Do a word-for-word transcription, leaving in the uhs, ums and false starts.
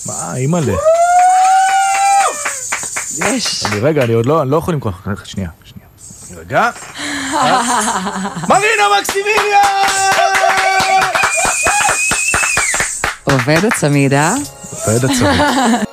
מה, אימא'לה. יש. אני רגע, אני עוד לא, אני לא יכול למכוח. שנייה, שנייה. רגע. מרינה מקסימיליה! עובד הצמידה. עובד הצמידה.